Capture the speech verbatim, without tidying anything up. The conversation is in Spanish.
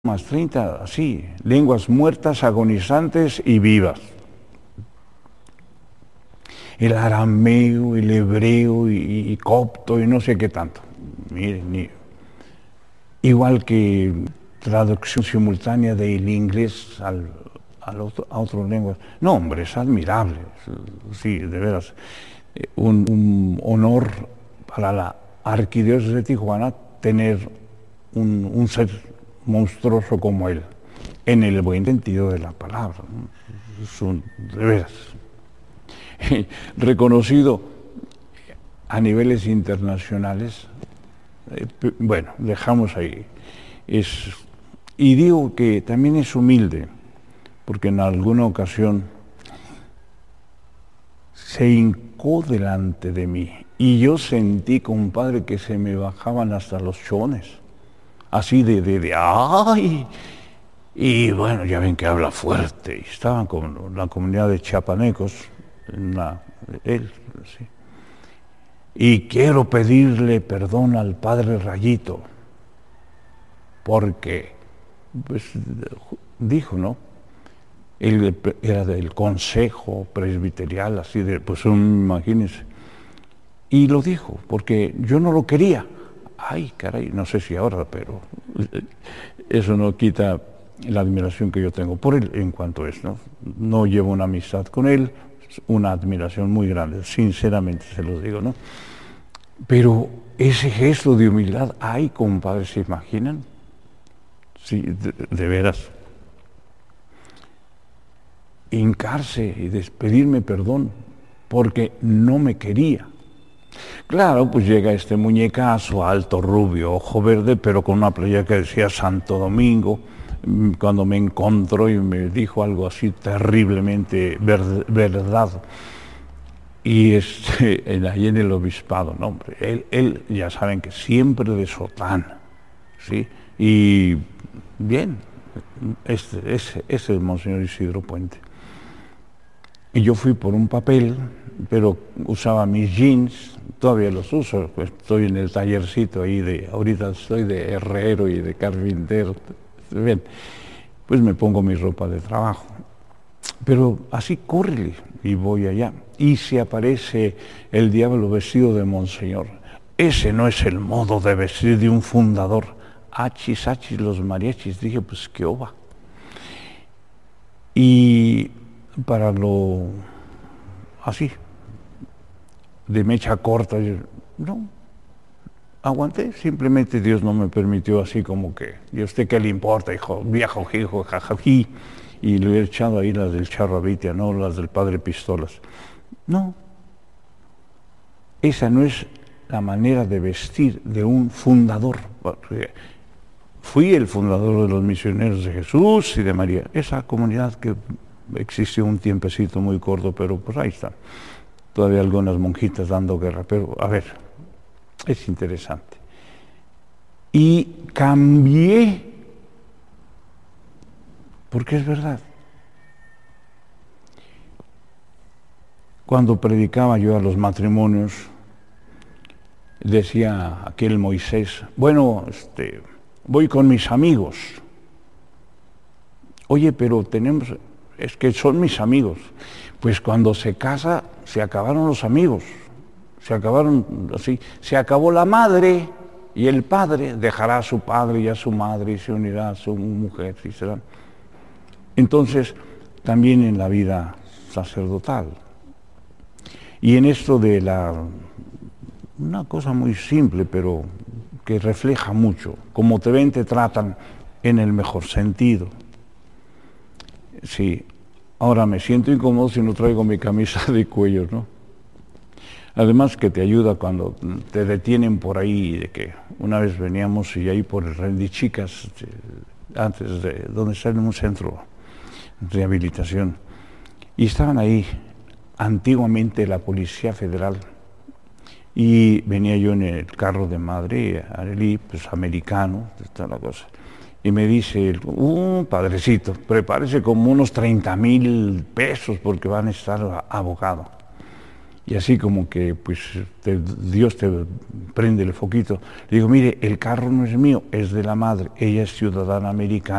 Más treinta, así, lenguas muertas, agonizantes y vivas. El arameo, el hebreo y, y copto y no sé qué tanto. Miren, ni, igual que traducción simultánea del inglés al, al otro, a otras lenguas. No, hombre, es admirable. Sí, de veras. Un, un honor para la arquidiócesis de Tijuana tener un, un ser monstruoso como él, en el buen sentido de la palabra, ¿no? Es un, de veras, reconocido a niveles internacionales. Eh, bueno, dejamos ahí. Es, y digo que también es humilde, porque en alguna ocasión se hincó delante de mí y yo sentí, compadre, que se me bajaban hasta los chones. Así de, de, de, ¡ay! Y bueno, ya ven que habla fuerte. Y estaban con la comunidad de chiapanecos, en la, él, sí. Y quiero pedirle perdón al padre Rayito, porque, pues, dijo, ¿no? Él era del consejo presbiterial, así de, pues, un, imagínense. Y lo dijo, porque yo no lo quería. Ay, caray, no sé si ahora, pero eso no quita la admiración que yo tengo por él en cuanto a eso, ¿no? No llevo una amistad con él, una admiración muy grande, sinceramente se los digo, ¿no? Pero ese gesto de humildad, ay, compadre, ¿se imaginan? Sí, de, de veras. Hincarse y despedirme perdón, porque no me quería. Claro, pues llega este muñecazo, alto, rubio, ojo verde, pero con una playa que decía Santo Domingo, cuando me encontró y me dijo algo así terriblemente ver, verdad. Y este, ahí en el obispado, no, hombre, él, él, ya saben que siempre de sotana, ¿sí? Y bien, este, ese, ese es el Monseñor Isidro Puente. Y yo fui por un papel, pero usaba mis jeans, todavía los uso, pues estoy en el tallercito ahí de, ahorita estoy de herrero y de carpintero, bien, pues me pongo mi ropa de trabajo. Pero así córrele y voy allá. Y se aparece el diablo vestido de monseñor. Ese no es el modo de vestir de un fundador. Achis, achis, los mariachis. Dije, pues qué oba. Y para lo así, de mecha corta, yo, no, aguanté, simplemente Dios no me permitió así como que, ¿y a usted qué le importa, hijo, viejo, hijo, jajají? Y le he echado ahí las del Charro Abitia, no las del Padre Pistolas. No, esa no es la manera de vestir de un fundador. Fui el fundador de los Misioneros de Jesús y de María, esa comunidad que existió un tiempecito muy corto, pero pues ahí está. Todavía algunas monjitas dando guerra, pero a ver, es interesante. Y cambié, porque es verdad. Cuando predicaba yo a los matrimonios, decía aquel Moisés, bueno, este, voy con mis amigos. Oye, pero tenemos, es que son mis amigos. Pues cuando se casa, se acabaron los amigos, se acabaron así, se acabó la madre y el padre, dejará a su padre y a su madre y se unirá a su mujer y serán. Entonces, también en la vida sacerdotal. Y en esto de la, una cosa muy simple, pero que refleja mucho, como te ven, te tratan en el mejor sentido. Sí, ahora me siento incómodo si no traigo mi camisa de cuello, ¿no? Además que te ayuda cuando te detienen por ahí, de que una vez veníamos y ahí por el Rendichicas, antes de donde está en un centro de rehabilitación, y estaban ahí antiguamente la Policía Federal, y venía yo en el carro de Madrid, Arelí, pues americano, está la cosa. Y me dice, uh, padrecito, prepárese como unos treinta mil pesos porque van a estar abogado. Y así como que, pues, te, Dios te prende el foquito. Le digo, mire, el carro no es mío, es de la madre, ella es ciudadana americana.